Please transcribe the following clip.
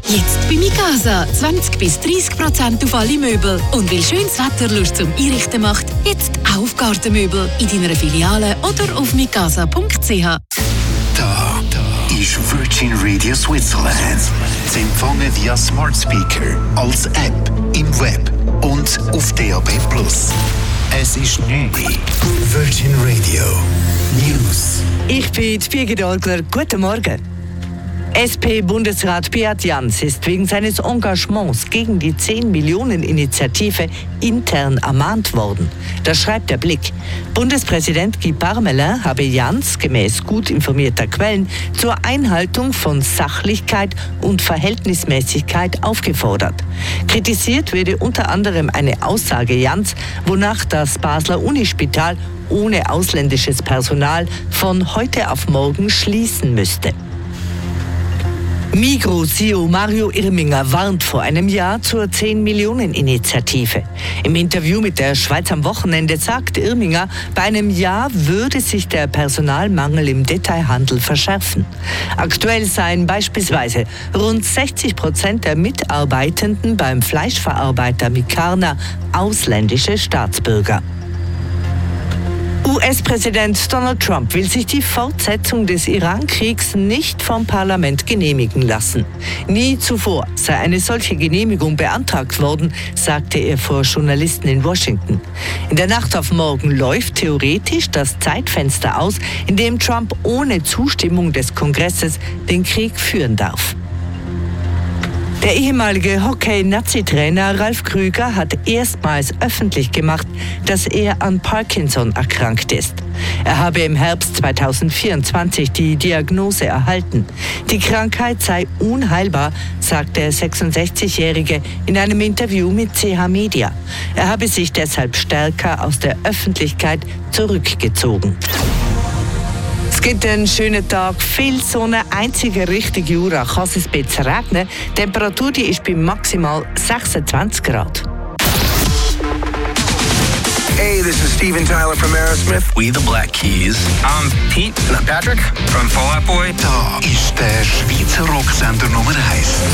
Jetzt bei Mikasa 20-30% auf alle Möbel. Und weil schönes Wetter Lust zum Einrichten macht, jetzt auch auf Gartenmöbel in deiner Filiale oder auf mikasa.ch. Da ist Virgin Radio Switzerland. Zu empfangen via Smart Speaker, als App, im Web und auf DAB+. Es ist neu. Virgin Radio News. Ich bin Birgit Olgler. Guten Morgen. SP-Bundesrat Beat Jans ist wegen seines Engagements gegen die 10-Millionen-Initiative intern ermahnt worden. Das schreibt der Blick. Bundespräsident Guy Parmelin habe Jans, gemäß gut informierter Quellen, zur Einhaltung von Sachlichkeit und Verhältnismäßigkeit aufgefordert. Kritisiert würde unter anderem eine Aussage Jans, wonach das Basler Unispital ohne ausländisches Personal von heute auf morgen schließen müsste. Migros-CEO Mario Irminger warnt vor einem Jahr zur 10-Millionen-Initiative. Im Interview mit der Schweiz am Wochenende sagt Irminger, bei einem Jahr würde sich der Personalmangel im Detailhandel verschärfen. Aktuell seien beispielsweise rund 60% der Mitarbeitenden beim Fleischverarbeiter Micarna ausländische Staatsbürger. US-Präsident Donald Trump will sich die Fortsetzung des Iran-Kriegs nicht vom Parlament genehmigen lassen. Nie zuvor sei eine solche Genehmigung beantragt worden, sagte er vor Journalisten in Washington. In der Nacht auf morgen läuft theoretisch das Zeitfenster aus, in dem Trump ohne Zustimmung des Kongresses den Krieg führen darf. Der ehemalige Hockey-Nazi-Trainer Ralf Krüger hat erstmals öffentlich gemacht, dass er an Parkinson erkrankt ist. Er habe im Herbst 2024 die Diagnose erhalten. Die Krankheit sei unheilbar, sagt der 66-Jährige in einem Interview mit CH Media. Er habe sich deshalb stärker aus der Öffentlichkeit zurückgezogen. Es gibt einen schönen Tag, viel Sonne, einzige richtige Jura kann es ein bisschen regnen. Die Temperatur die ist bei maximal 26 Grad. Hey, this is Steven Tyler from Aerosmith. We the Black Keys. I'm Pete. And I'm Patrick from Fall Out Boy. Da ist der Schweizer Rocksender Nummer 1.